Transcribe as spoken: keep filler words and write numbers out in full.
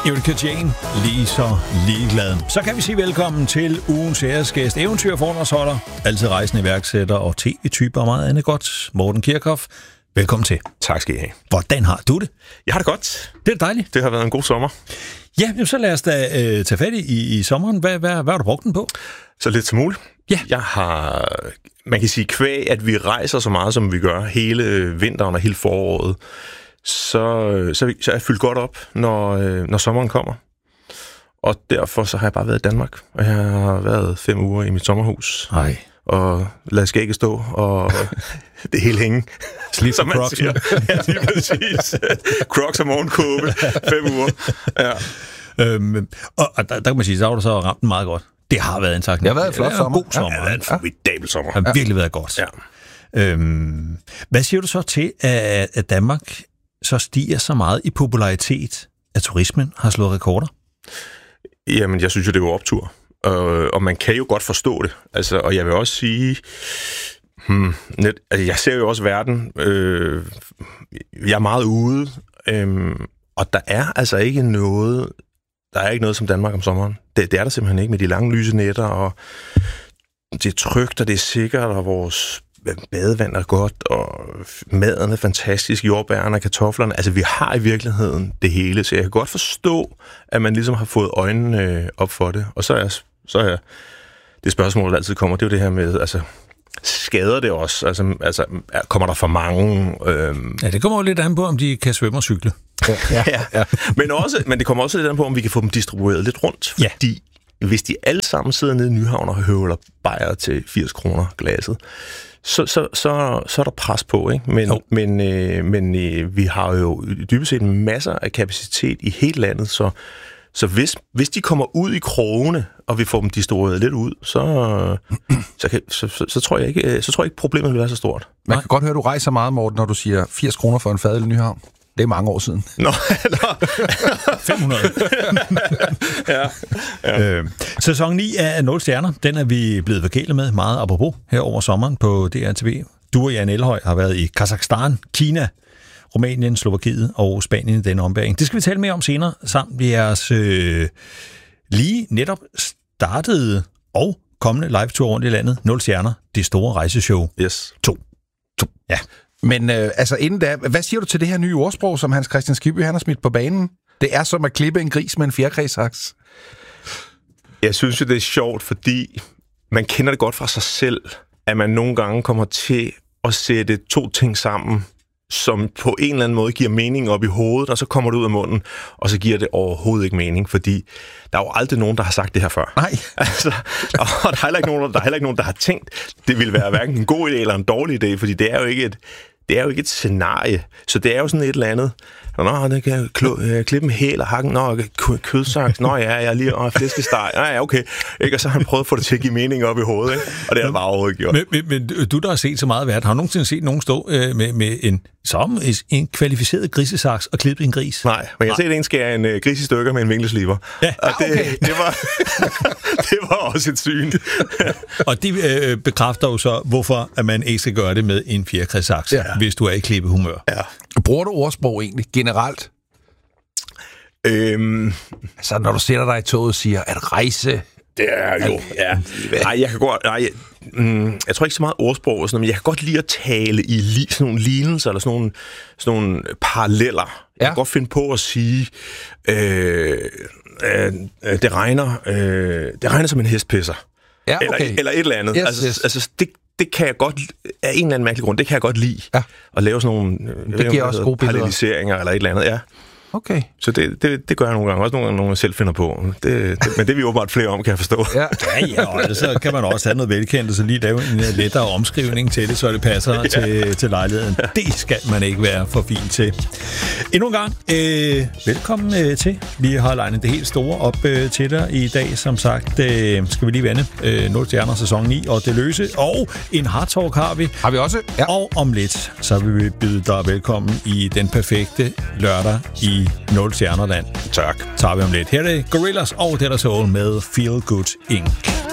Erika Jane, lige så ligeglad. Så kan vi sige velkommen til ugens æresgæst, eventyrforedragsholder, altid rejsende iværksætter og tv-typer og meget andet godt, Morten Kirchhoff. Velkommen til. Tak skal I have. Hvordan har du det? Jeg har det godt. Det er dejligt. Det har været en god sommer. Ja, så lad os da øh, tage fat i, i sommeren. Hvad, hvad, hvad har du brugt den på? Så lidt som muligt. Ja. Jeg har, man kan sige, kvæg, at vi rejser så meget, som vi gør hele vinteren og hele foråret, så, så, så er jeg fyldt godt op, når, når sommeren kommer. Og derfor så har jeg bare været i Danmark, og jeg har været fem uger i mit sommerhus. Nej. Og lad skægget stå, og det hele hænge. Slip for Crocs. Ja, lige præcis. Crocs og morgenkåbe. Fem uger. Ja. Øhm, og, og der, der kan man sige, så har du så ramt den meget godt. Det har været en tak. Det har været en flot sommer. God sommer. Ja, det har været en formidabel sommer. Det har virkelig været godt. Ja. Øhm, hvad siger du så til, at, at Danmark så stiger så meget i popularitet, at turismen har slået rekorder? Jamen, jeg synes jo, det er jo optur. Og, og man kan jo godt forstå det. Altså, og jeg vil også sige, hmm, net, altså, jeg ser jo også verden. Øh, jeg er meget ude, øh, og der er altså ikke noget, der er ikke noget som Danmark om sommeren. Det, det er der simpelthen ikke med de lange lyse nætter, og det er trygt, og det er sikkert, og vores badevand er godt, og maden er fantastisk, jordbærne og kartoflerne. Altså, vi har i virkeligheden det hele, så jeg kan godt forstå, at man ligesom har fået øjnene op for det. Og så er, så er det spørgsmål, der altid kommer, det er jo det her med, altså, skader det også? Altså, altså kommer der for mange? Øhm... Ja, det kommer jo lidt an på, om de kan svømme og cykle. Ja, ja, ja. Men, også, men det kommer også lidt an på, om vi kan få dem distribueret lidt rundt, fordi ja. Hvis de alle sammen sidder nede i Nyhavn og høvler bajer til firs kroner glaset, Så, så, så, så er der pres på, ikke? Men, oh. men, øh, men øh, vi har jo dybest set masser af kapacitet i hele landet, så, så hvis, hvis de kommer ud i krogene, og vi får dem distribueret lidt ud, så, så, kan, så, så, så, tror jeg ikke, så tror jeg ikke, problemet vil være så stort. Man kan godt høre, at du rejser meget, Morten, når du siger firs kroner for en fadøl i Nyhavn. Det er mange år siden. Nå, nå. fem hundrede. ja, ja. Øh, sæson ni af nul stjerner, den er vi blevet forkælet med meget apropos her over sommeren på D R T V. Du og Jan Elhøj har været i Kazakhstan, Kina, Rumænien, Slovakiet og Spanien i denne ombæring. Det skal vi tale mere om senere, samt jeres øh, lige netop startede og kommende live-tour rundt i landet. nul stjerner, det store rejseshow. Yes. To. To. Ja. Men øh, altså inden da, hvad siger du til det her nye ordsprog, som Hans Christian Skibby han har smidt på banen? Det er som at klippe en gris med en fjerkræsaks. Jeg synes jo, det er sjovt, fordi man kender det godt fra sig selv, at man nogle gange kommer til at sætte to ting sammen, som på en eller anden måde giver mening op i hovedet, og så kommer det ud af munden, og så giver det overhovedet ikke mening, fordi der er jo aldrig nogen, der har sagt det her før. Nej. Altså, og der er heller ikke nogen, der, er heller ikke nogen, der har tænkt, det vil være hverken en god idé eller en dårlig idé, fordi det er jo ikke et, det er jo ikke et scenarie. Så det er jo sådan et eller andet. Nå, det kan jeg klippe en hæl og hakke. Nå, kødsaks. Nå ja, jeg er lige og flæskesteg. Nej, ja, okay. Ikke? Og så har han prøvet at få det til at give mening op i hovedet, ikke? Og det har bare overhovedet gjort. Men, men, men du, der har set så meget værd, har du nogensinde set nogen stå øh, med, med en, som en kvalificeret grisesaks og klippe en gris? Nej, men jeg har set en skære en uh, gris i stykker med en vinkelsliber. Ja, og det, okay. det, var, det var også et syn. Og det øh, bekræfter jo så, hvorfor at man ikke skal gøre det med en fjerkræsaks, ja. Hvis du er i klippehumør. Ja. Bruger du ordsprog egentlig generelt? Øhm, altså, når du sætter dig i toget og siger, at rejse... Det er jo, ja. Nej, jeg kan godt... Nej, jeg, mm, jeg tror ikke så meget ordsprog og sådan noget, men jeg kan godt lide at tale i li, sådan nogle lignelser, eller sådan nogle, sådan nogle paralleller. Ja. Jeg kan godt finde på at sige, øh, øh, det regner, øh, det regner som en hestpisser. Ja, okay. eller, eller et eller andet. Yes, altså, yes. altså det, det kan jeg godt, af en eller anden mærkelig grund, det kan jeg godt lide. Ja. At lave sådan nogle det giver også gode paralleliseringer eller et eller andet, ja. Okay. Så det, det, det gør jeg nogle gange. Også nogle gange, nogle jeg selv finder på. Det, det, men det er vi åbenbart flere om, kan jeg forstå. Ja, ja, ja, og så kan man også have noget velkendt, og så lige lave en lettere omskrivning til det, så det passer ja. til, til lejligheden. Det skal man ikke være for fin til. Endnu en gang, øh, velkommen øh, til. Vi har legnet det helt store op øh, til dig i dag. Som sagt, øh, skal vi lige vende øh, nul stjerner sæson ni, og det løse. Og en hard talk har vi. Har vi også? Ja. Og om lidt, så vil vi byde dig velkommen i den perfekte lørdag i nul stjernerland. Tak. Tager vi om lidt. Her er det Gorillaz og Dead Soul med Feel Good Incorporated